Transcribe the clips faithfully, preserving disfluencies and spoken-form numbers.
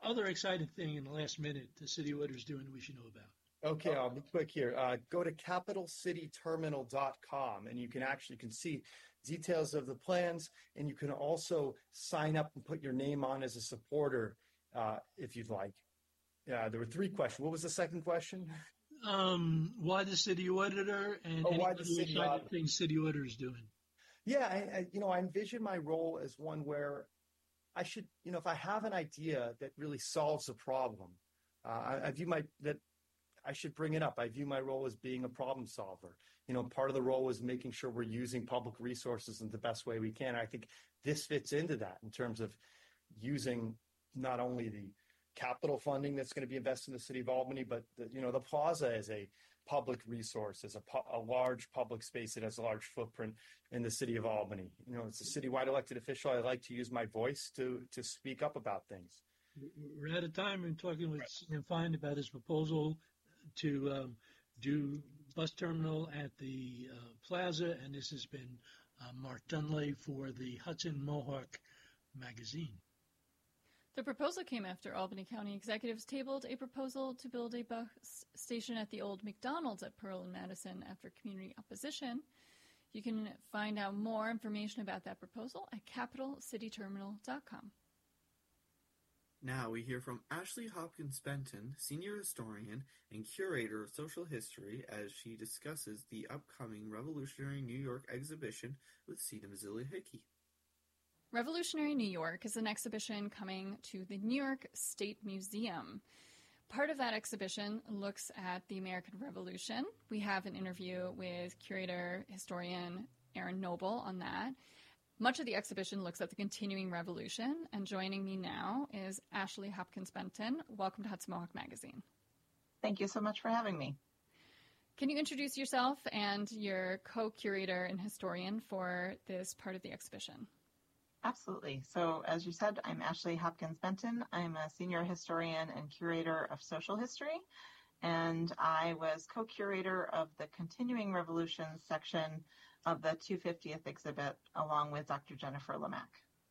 other exciting thing in the last minute the City of Woodard is doing that we should know about? Okay, I'll be quick here. Uh, go to capital city terminal dot com and you can actually can see details of the plans, and you can also sign up and put your name on as a supporter uh, if you'd like. Uh, there were three questions. What was the second question? Um, why the City Auditor and Oh, any why the other City exciting Auditor? things City Auditor is doing? Yeah, I, I, you know, I envision my role as one where I should, you know, if I have an idea that really solves a problem, uh, I, I view my that I should bring it up. I view my role as being a problem solver. You know, part of the role is making sure we're using public resources in the best way we can. I think this fits into that in terms of using not only the capital funding that's going to be invested in the city of Albany, but the, you know, the plaza is a public resource, is a, pu- a large public space that has a large footprint in the city of Albany. You know, as a citywide elected official, I like to use my voice to to speak up about things. We're out of time. We're talking with Sam Fine about his proposal to um, do bus terminal at the uh, plaza, and this has been uh, Mark Dunley for the Hudson Mohawk magazine. The proposal came after Albany County executives tabled a proposal to build a bus station at the old McDonald's at Pearl and Madison after community opposition. You can find out more information about that proposal at capital city terminal dot com. Now we hear from Ashley Hopkins Benton, senior historian and curator of social history, as she discusses the upcoming Revolutionary New York exhibition with Sina Mazzilli Hickey. Revolutionary New York is an exhibition coming to the New York State Museum. Part of that exhibition looks at the American Revolution. We have an interview with curator, historian Aaron Noble on that. Much of the exhibition looks at the continuing revolution, and joining me now is Ashley Hopkins Benton. Welcome to Hudson Mohawk Magazine. Thank you so much for having me. Can you introduce yourself and your co-curator and historian for this part of the exhibition? Absolutely. So as you said, I'm Ashley Hopkins Benton. I'm a senior historian and curator of social history, and I was co-curator of the Continuing Revolutions section of the two hundred fiftieth exhibit along with Doctor Jennifer Lemack.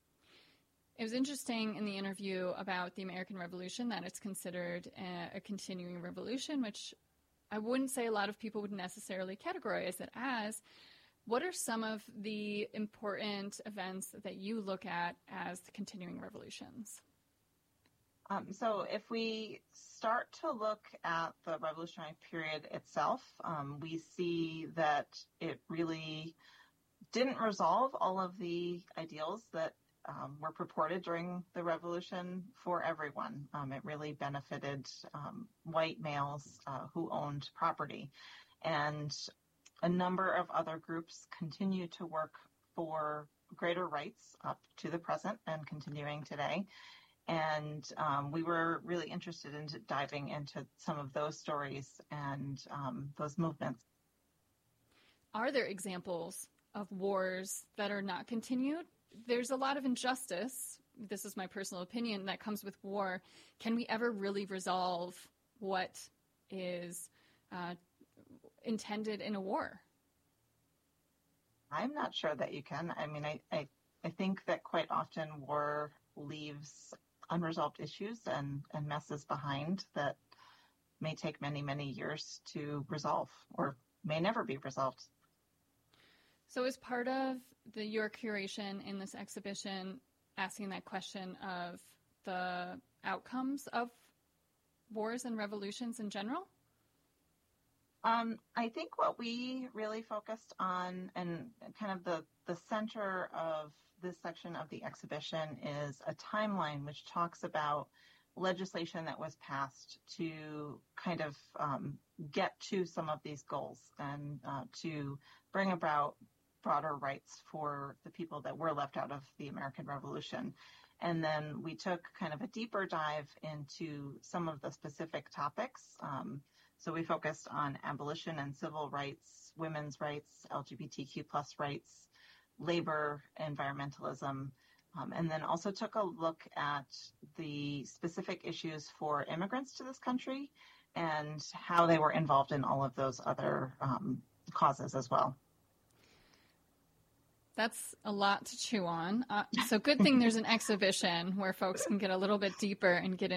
It was interesting in the interview about the American Revolution that it's considered a, a continuing revolution, which I wouldn't say a lot of people would necessarily categorize it as. What are some of the important events that you look at as the continuing revolutions? Um, so if we start to look at the revolutionary period itself, um, we see that it really didn't resolve all of the ideals that um, were purported during the revolution for everyone. Um, it really benefited um, white males uh, who owned property. And a number of other groups continue to work for greater rights up to the present and continuing today. And um, we were really interested in diving into some of those stories and um, those movements. Are there examples of wars that are not continued? There's a lot of injustice, this is my personal opinion, that comes with war. Can we ever really resolve what is uh, intended in a war? I'm not sure that you can. I mean, I, I, I think that quite often war leaves unresolved issues and, and messes behind that may take many, many years to resolve or may never be resolved. So as part of the your curation in this exhibition, asking that question of the outcomes of wars and revolutions in general? Um, I think what we really focused on and kind of the, the center of this section of the exhibition is a timeline which talks about legislation that was passed to kind of um, get to some of these goals and uh, to bring about broader rights for the people that were left out of the American Revolution. And then we took kind of a deeper dive into some of the specific topics. Um, so we focused on abolition and civil rights, women's rights, L G B T Q plus rights, labor, environmentalism, um, and then also took a look at the specific issues for immigrants to this country and how they were involved in all of those other um, causes as well. That's a lot to chew on. Uh, so good thing there's an exhibition where folks can get a little bit deeper and get